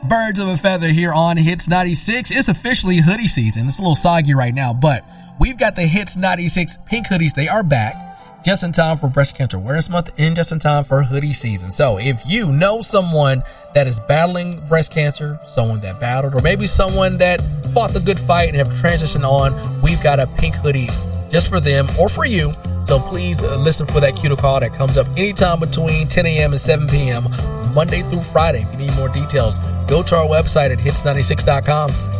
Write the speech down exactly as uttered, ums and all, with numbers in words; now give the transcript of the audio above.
Birds of a Feather here on Hits ninety-six. It's officially hoodie season. It's a little soggy right now, but we've got the Hits ninety-six pink hoodies. They are back just in time for Breast Cancer Awareness Month and just in time for hoodie season. So if you know someone that is battling breast cancer, someone that battled, or maybe someone that fought the good fight and have transitioned on, we've got a pink hoodie just for them or for you. So please uh, listen for that cue to call that comes up anytime between ten a.m. and seven p.m. Monday through Friday. If you need more details, go to our website at hits ninety-six dot com.